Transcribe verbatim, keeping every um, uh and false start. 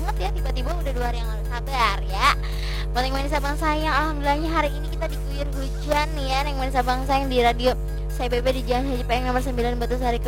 banget ya, tiba-tiba udah dua hari yang lalu. Sabar ya. Buat yang manis abang sayang, alhamdulillahnya hari ini kita diguyur hujan nih ya, yang manis abang sayang di radio saya Bebe di Jalan Haji Peng nomor sembilan Batu Sari